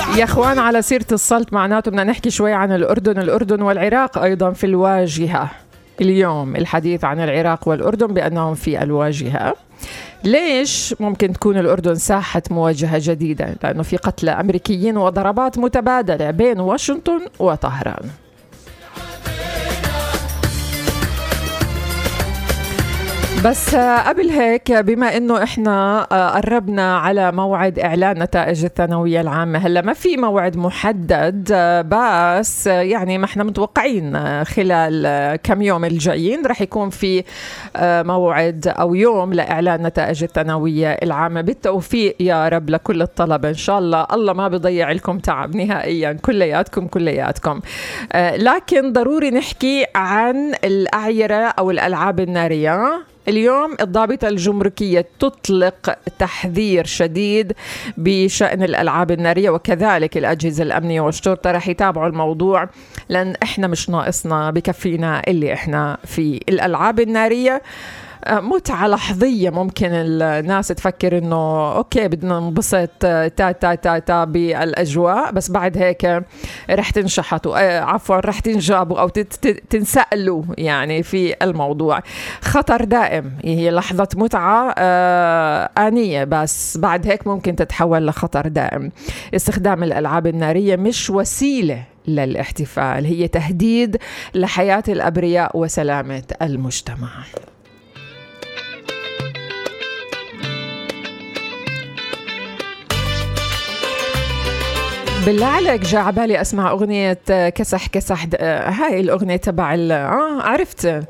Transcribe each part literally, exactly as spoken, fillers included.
يا اخوان على سيرة السلط معناته بدنا نحكي شوي عن الأردن الأردن والعراق أيضا في الواجهة. اليوم الحديث عن العراق والأردن بأنهم في الواجهة. ليش ممكن تكون الأردن ساحة مواجهة جديدة؟ لأنه في قتل أمريكيين وضربات متبادلة بين واشنطن وطهران. بس قبل هيك بما انه احنا قربنا على موعد اعلان نتائج الثانويه العامه، هلا ما في موعد محدد بس يعني ما احنا متوقعين خلال كم يوم الجايين رح يكون في موعد او يوم لاعلان نتائج الثانويه العامه. بالتوفيق يا رب لكل الطلبه ان شاء الله، الله ما بيضيع لكم تعب نهائيا كلياتكم كلياتكم. لكن ضروري نحكي عن الاعيره او الالعاب الناريه. اليوم الضابطة الجمركية تطلق تحذير شديد بشأن الألعاب النارية، وكذلك الأجهزة الأمنية والشرطة رح يتابعوا الموضوع، لأن إحنا مش ناقصنا بكفينا اللي إحنا في الألعاب النارية. متعة لحظية ممكن الناس تفكر إنه أوكي بدنا نبسط تا تا تا تا بالأجواء، بس بعد هيك رح تنشحطوا عفوا رح تنجابوا أو تنسألوا يعني في الموضوع. خطر دائم، هي لحظة متعة آنية بس بعد هيك ممكن تتحول لخطر دائم. استخدام الألعاب النارية مش وسيلة للاحتفال، هي تهديد لحياة الأبرياء وسلامة المجتمع. بالله عليك جاء عبالي أسمع أغنية كسح كسح، هاي الأغنية تبع آه عرفت.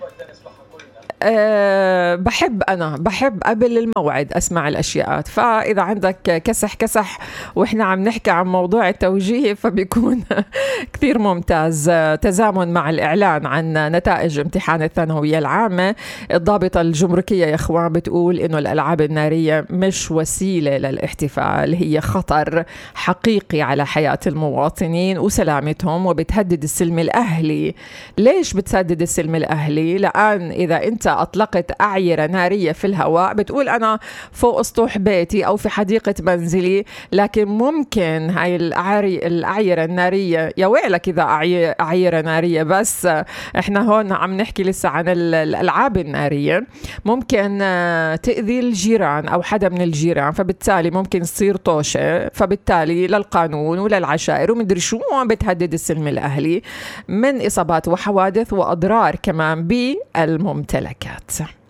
أه بحب أنا بحب قبل الموعد أسمع الأشياءات، فإذا عندك كسح كسح وإحنا عم نحكي عن موضوع التوجيه فبيكون كثير ممتاز. تزامن مع الإعلان عن نتائج امتحان الثانوية العامة، الضابطة الجمركية يا إخوان بتقول إنه الألعاب النارية مش وسيلة للاحتفال، هي خطر حقيقي على حياة المواطنين وسلامتهم، وبتهدد السلم الأهلي. ليش بتهدد السلم الأهلي؟ لأن إذا أنت أطلقت أعيرة نارية في الهواء بتقول أنا فوق سطوح بيتي أو في حديقة منزلي، لكن ممكن هاي الأعيرة النارية يا ويلك إذا أعيرة نارية، بس إحنا هون عم نحكي لسه عن الألعاب النارية، ممكن تأذي الجيران أو حدا من الجيران، فبالتالي ممكن تصير طوشة، فبالتالي للقانون وللعشائر ومدري شو بتهدد السلم الأهلي من إصابات وحوادث وأضرار كمان بالممتلكات.